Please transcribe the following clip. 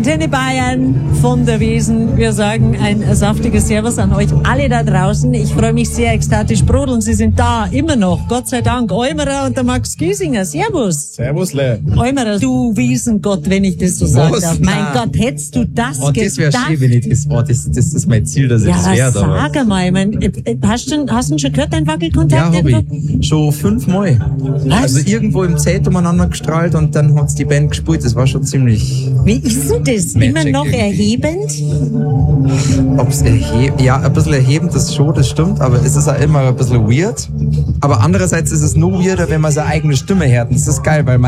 Antenne Bayern von der Wiesn. Wir sagen ein saftiges Servus an euch alle da draußen. Ich freue mich sehr, ekstatisch brodeln. Sie sind da, immer noch. Gott sei Dank. Eumerer und der Max Giesinger. Servus. Servusle. Eumerer, du Wiesengott, wenn ich das so sagen darf. Mein Gott, hättest du das gedacht? Das wäre schön, wenn ich das, das ist mein Ziel, dass ich das werde. Ja, sag einmal, hast du schon gehört, dein Wackelkontakt? Ja, hab ich. Schon 5 Mal. Was? Also irgendwo im Zelt umeinander gestrahlt und dann hat's die Band gespielt. Das war schon ziemlich... Wie ist denn das? Immer noch irgendwie. erhebend? Ob's ja, ein bisschen erhebend, das schon, das stimmt, aber es ist auch immer ein bisschen weird. Aber andererseits ist es noch weirder, wenn man seine eigene Stimme hört. Und das ist geil, weil man